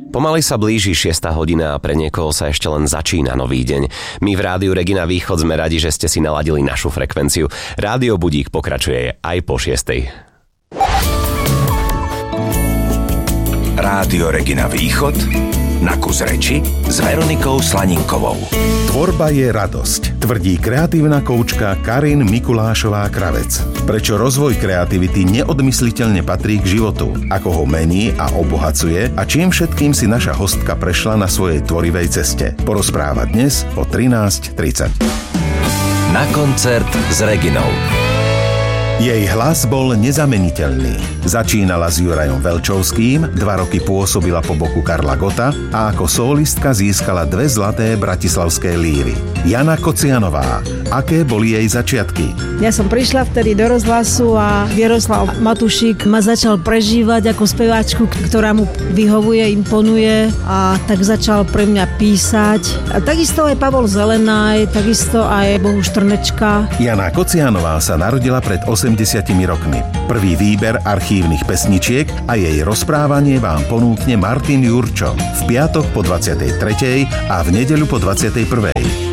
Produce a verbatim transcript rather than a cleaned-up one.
Pomaly sa blíži šiesta hodina a pre niekoho sa ešte len začína nový deň. My v Rádiu Regina Východ sme radi, že ste si naladili našu frekvenciu. Rádio Budík pokračuje aj po šiestej. Rádio Regina Východ na kus reči s Veronikou Slaninkovou. Tvorba je radosť, tvrdí kreatívna koučka Karin Mikulášová-Kravec. Prečo rozvoj kreativity neodmysliteľne patrí k životu, ako ho mení a obohacuje a čím všetkým si naša hostka prešla na svojej tvorivej ceste. Porozpráva dnes o trinásť tridsať. Na koncert s Reginou. Jej hlas bol nezameniteľný. Začínala s Jurajom Velčovským, dva roky pôsobila po boku Karla Gotta a ako sólistka získala dve zlaté bratislavské líry. Jana Kocianová. Aké boli jej začiatky? Ja som prišla vtedy do rozhlasu a Jaroslav Matušík ma začal prežívať ako speváčku, ktorá mu vyhovuje, imponuje, a tak začal pre mňa písať. A takisto aj Pavol Zelenaj, takisto aj Bohuš Trnečka. Jana Kocianová sa narodila pred osemdesiatimi rokmi. Prvý výber archívnych pesničiek a jej rozprávanie vám ponúkne Martin Jurčo v piatok po dvadsiatej tretej a v nedeľu po dvadsiatej prvej